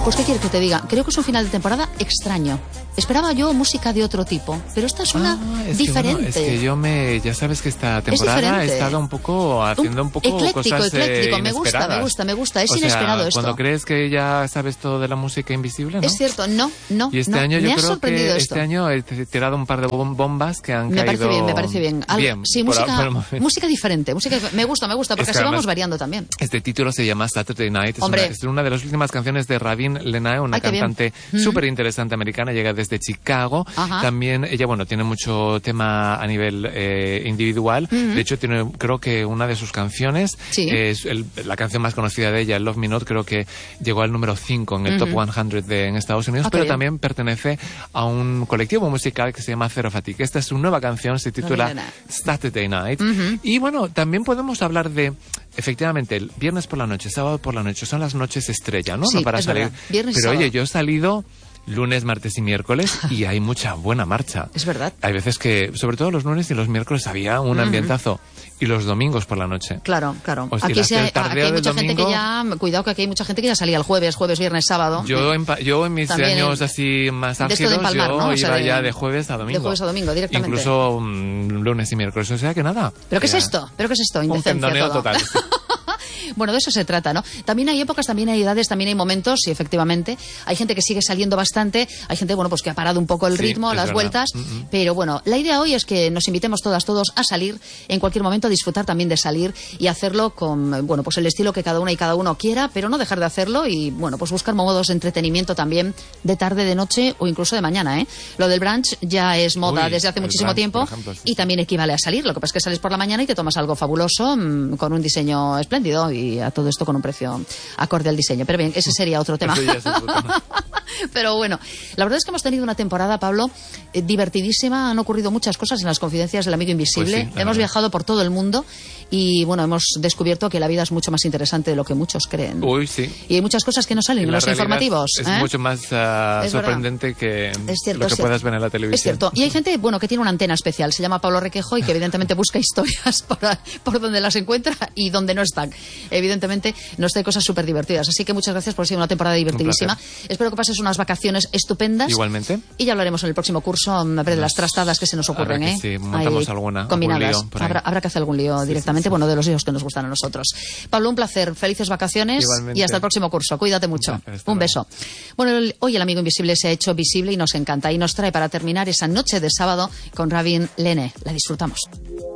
Pues, ¿qué quieres que te diga? Creo que es un final de temporada extraño. Esperaba yo música de otro tipo, pero esta es una diferente. Es que ya sabes que esta temporada he estado un poco haciendo un poco ecléctico, cosas inesperadas. Me gusta. Es inesperado esto. Cuando crees que ya sabes todo de la música invisible, ¿no? Es cierto, no. Y este año me yo ha creo sorprendido que esto. este año he tirado un par de bombas que han caído. Me parece bien. Sí, música diferente. Me gusta, porque así vamos variando también. Este título se llama Saturday Night. Es una de las últimas canciones de Rabin Lenae, una cantante súper interesante americana, llega desde Chicago. Ajá. También ella, tiene mucho tema a nivel individual. De hecho, tiene, creo que una de sus canciones es la canción más conocida de ella, Love Me Not, creo que llegó al número 5 en el Top 100 en Estados Unidos, pero también pertenece a un colectivo musical que se llama Zero Fatigue. Esta es su nueva canción, se titula Saturday Night. Y también podemos hablar de, efectivamente, el viernes por la noche, sábado por la noche, son las noches estrella, ¿no? Sí, no para es salir. Viernes, pero sábado. oye, yo he salido lunes, martes y miércoles y hay mucha buena marcha. Es verdad. Hay veces que, sobre todo los lunes y los miércoles, había un ambientazo. Y los domingos por la noche. Claro. O sea, Aquí hay mucha gente que ya... Cuidado que aquí hay mucha gente que ya salía el jueves, viernes, sábado. Yo en mis también años así más álgidos, empalmar, yo ¿no? iba ya de jueves a domingo. De jueves a domingo, directamente. Incluso lunes y miércoles. O sea que nada. ¿Pero qué es esto? Indecencia todo. Total. Bueno, de eso se trata, ¿no? También hay épocas, también hay edades, también hay momentos, sí, efectivamente. Hay gente que sigue saliendo bastante, hay gente, pues que ha parado un poco el ritmo, las vueltas. Pero bueno, la idea hoy es que nos invitemos todos a salir en cualquier momento, a disfrutar también de salir y hacerlo con, pues el estilo que cada una y cada uno quiera, pero no dejar de hacerlo y, pues buscar modos de entretenimiento también de tarde, de noche o incluso de mañana, ¿eh? Lo del brunch ya es moda desde hace muchísimo tiempo, ejemplo, y también equivale a salir. Lo que pasa es que sales por la mañana y te tomas algo fabuloso con un diseño espléndido y a todo esto con un precio acorde al diseño. Pero bien, ese sería otro tema. Pero bueno, la verdad es que hemos tenido una temporada, Pablo, divertidísima. Han ocurrido muchas cosas en las confidencias del amigo invisible. Pues sí, hemos viajado por todo el mundo y hemos descubierto que la vida es mucho más interesante de lo que muchos creen. Uy, sí. Y hay muchas cosas que no salen en los informativos. Es mucho más sorprendente que lo que puedas ver en la televisión. Es cierto. Y hay gente, que tiene una antena especial. Se llama Pablo Requejo y que evidentemente busca historias por donde las encuentra y donde no están. Evidentemente nos trae cosas súper divertidas. Así que muchas gracias por ser una temporada divertidísima. Espero que pases unas vacaciones estupendas. Igualmente. Y ya hablaremos en el próximo curso de las trastadas que se nos ocurren. Sí, montamos alguna. Combinadas. Lío habrá que hacer algún lío directamente, de los líos que nos gustan a nosotros. Pablo, un placer. Felices vacaciones. Igualmente. Y hasta el próximo curso. Cuídate mucho. Un beso. Bueno, hoy el amigo invisible se ha hecho visible y nos encanta. Y nos trae para terminar esa noche de sábado con Rabin Lenae. La disfrutamos.